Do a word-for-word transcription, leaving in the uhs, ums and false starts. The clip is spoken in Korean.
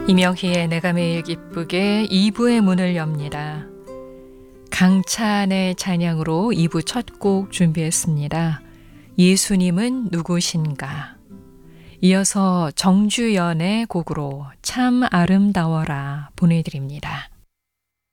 이명희의 내가 매일 기쁘게 이 부의 문을 엽니다. 강찬의 찬양으로 이 부 첫 곡 준비했습니다. 예수님은 누구신가? 이어서 정주연의 곡으로 참 아름다워라 보내드립니다.